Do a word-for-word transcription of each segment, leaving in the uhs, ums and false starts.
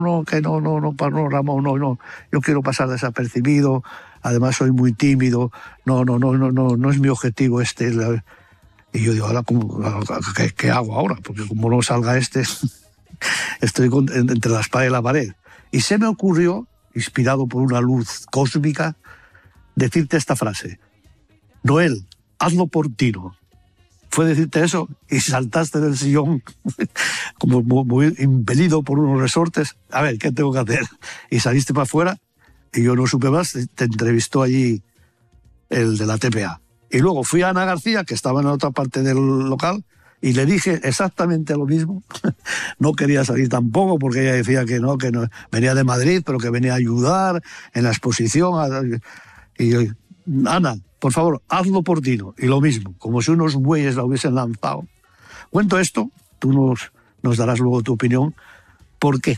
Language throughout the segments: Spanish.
no, que no, no, no, no, Ramón, no, no, yo quiero pasar desapercibido, además soy muy tímido, no, no, no, no, no, no es mi objetivo este. Y yo digo, ahora, ¿qué, qué hago ahora? Porque como no salga este, estoy con, entre la espada y la pared. Y se me ocurrió, inspirado por una luz cósmica, decirte esta frase: Noel, hazlo por Tino. Fue decirte eso y saltaste del sillón como muy, muy impelido por unos resortes. A ver, ¿qué tengo que hacer? Y saliste para afuera y yo no supe más. Te entrevistó allí el de la T P A. Y luego fui a Ana García, que estaba en la otra parte del local, y le dije exactamente lo mismo. No quería salir tampoco porque ella decía que no, que no venía de Madrid, pero que venía a ayudar en la exposición. Y yo, Ana, por favor, hazlo por Tino. Y lo mismo, como si unos bueyes la hubiesen lanzado. Cuento esto, tú nos, nos darás luego tu opinión, porque,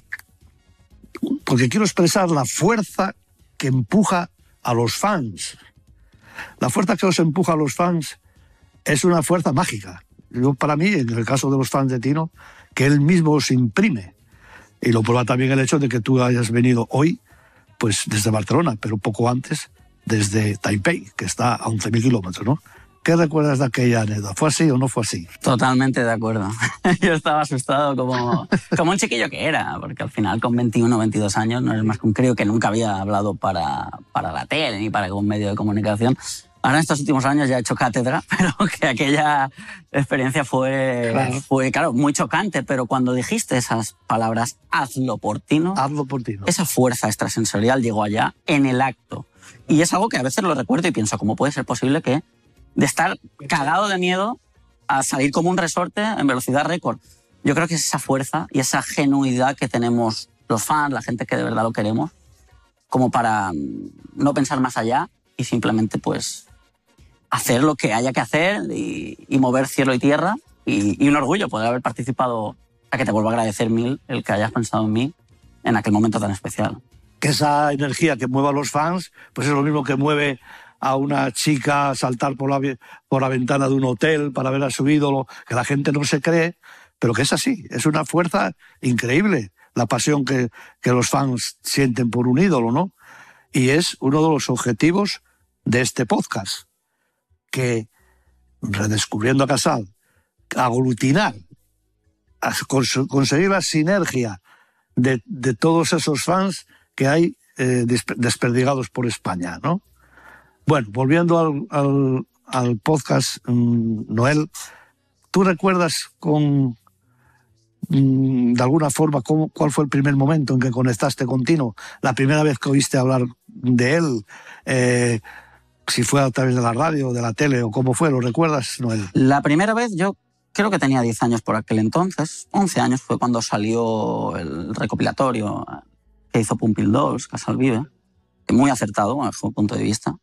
porque quiero expresar la fuerza que empuja a los fans. La fuerza que os empuja a los fans es una fuerza mágica. Yo, para mí, en el caso de los fans de Tino, que él mismo os imprime. Y lo prueba también el hecho de que tú hayas venido hoy, pues desde Barcelona, pero poco antes, desde Taipei, que está a once mil kilómetros, ¿no? ¿Qué recuerdas de aquella anécdota? ¿Fue así o no fue así? Totalmente de acuerdo. Yo estaba asustado como, como un chiquillo que era, porque al final con veintiuno, veintidós años no eres más que un crío que nunca había hablado para, para la tele ni para algún medio de comunicación. Ahora en estos últimos años ya he hecho cátedra, pero que aquella experiencia fue, claro. fue claro, muy chocante, pero cuando dijiste esas palabras, hazlo por Tino, hazlo por Tino, esa fuerza extrasensorial llegó allá en el acto. Y es algo que a veces lo recuerdo y pienso, ¿cómo puede ser posible que de estar cagado de miedo a salir como un resorte en velocidad récord? Yo creo que es esa fuerza y esa genuidad que tenemos los fans, la gente que de verdad lo queremos, como para no pensar más allá y simplemente pues hacer lo que haya que hacer y, y mover cielo y tierra. Y, y un orgullo poder haber participado, a que te vuelvo a agradecer mil el que hayas pensado en mí en aquel momento tan especial. Que esa energía que mueve a los fans pues es lo mismo que mueve a una chica a saltar por la, por la ventana de un hotel para ver a su ídolo, que la gente no se cree, pero que es así, es una fuerza increíble, la pasión que, que los fans sienten por un ídolo, ¿no? Y es uno de los objetivos de este podcast, que Redescubriendo a Casal, aglutinar, a cons- conseguir la sinergia de, de todos esos fans que hay eh, desperdigados por España, ¿no? Bueno, volviendo al, al, al podcast, mmm, Noel, ¿tú recuerdas con, mmm, de alguna forma cómo, cuál fue el primer momento en que conectaste con Tino? La primera vez que oíste hablar de él, eh, si fue a través de la radio, de la tele o cómo fue, ¿lo recuerdas, Noel? La primera vez yo creo que tenía diez años por aquel entonces, once años fue cuando salió el recopilatorio que hizo Pumpil Dolls, Casal Vive, muy acertado bajo su punto de vista.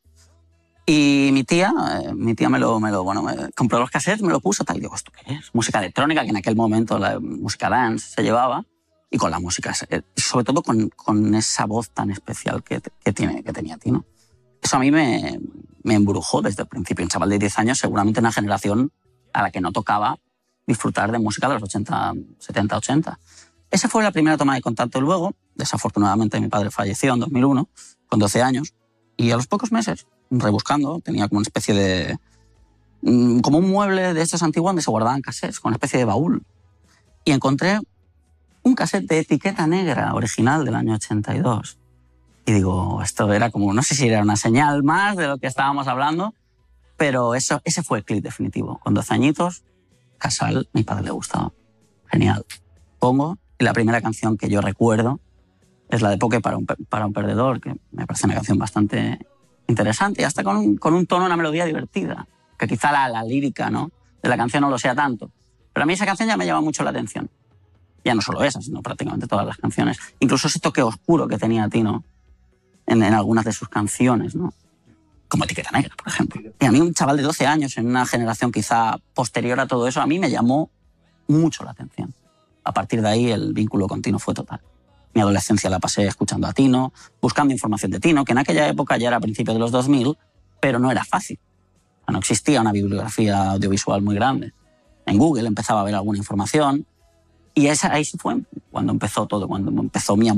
Y mi tía, eh, mi tía me lo, me lo, bueno, me compró los cassettes, me lo puso, tal, y digo, ¿esto qué es? Música electrónica, que en aquel momento la música dance se llevaba, y con la música, y sobre todo con, con esa voz tan especial que, que, tiene, que tenía Tino. Eso a mí me, me embrujó desde el principio. Un chaval de diez años, seguramente una generación a la que no tocaba disfrutar de música de los ochenta, setenta, ochenta. Esa fue la primera toma de contacto. Luego, desafortunadamente, mi padre falleció en dos mil uno, con doce años, y a los pocos meses, rebuscando, tenía como una especie de... como un mueble de estos antiguos donde se guardaban cassettes, con una especie de baúl. Y encontré un cassette de etiqueta negra original del año ochenta y dos. Y digo, esto era como, no sé si era una señal más de lo que estábamos hablando, pero eso, ese fue el clip definitivo. Con doce añitos, Casal, a mi padre le gustaba. Genial. Pongo, y la primera canción que yo recuerdo es la de Poke para un, para un perdedor, que me parece una canción bastante interesante y hasta con un, con un tono, una melodía divertida, que quizá la, la lírica, ¿no?, de la canción no lo sea tanto. Pero a mí esa canción ya me llama mucho la atención. Ya no solo esa, sino prácticamente todas las canciones. Incluso ese toque oscuro que tenía Tino en, en algunas de sus canciones, ¿no? Como Etiqueta Negra, por ejemplo. Y a mí, un chaval de doce años, en una generación quizá posterior a todo eso, a mí me llamó mucho la atención. A partir de ahí, el vínculo con Tino fue total. Mi adolescencia la pasé escuchando a Tino, buscando información de Tino, que en aquella época ya era a principios de los dos mil, pero no era fácil. No existía una bibliografía audiovisual muy grande. En Google empezaba a ver alguna información y esa, ahí sí fue cuando empezó todo, cuando empezó mi amor